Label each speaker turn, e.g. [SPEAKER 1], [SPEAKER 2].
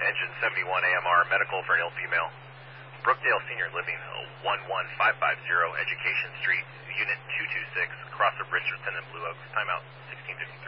[SPEAKER 1] Engine 71 AMR, medical for an ill female. Brookdale Senior Living, 11550 Education Street, Unit 226, across the bridge for Lieutenant Blue Oaks. Timeout 1653.